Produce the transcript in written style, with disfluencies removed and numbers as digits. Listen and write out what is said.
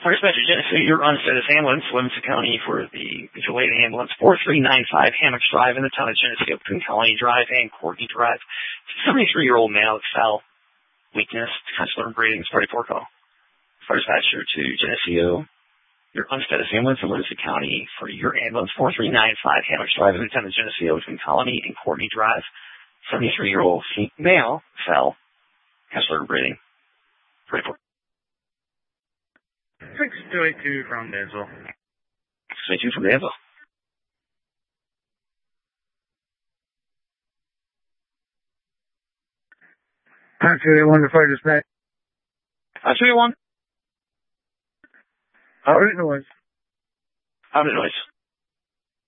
First Dispatcher Geneseo, your unstatus ambulance, Livingston County for the mutual aid ambulance, 4395 Hammocks Drive in the town of Geneseo, between Colony Drive and Courtney Drive. 73-year-old male that fell, weakness, consular breathing, started poor call. First Dispatcher to Geneseo, your unstatus ambulance in Livingston County for your ambulance, 4395 Hammocks Drive in the town of Geneseo, between Colony and Courtney Drive. 73-year-old male fell, consular breathing, started poor call. 6282 from Denzel. 62 from Denzel. Hi, 281 to First Dispatch. Hi, 281. Out of noise. Out of noise.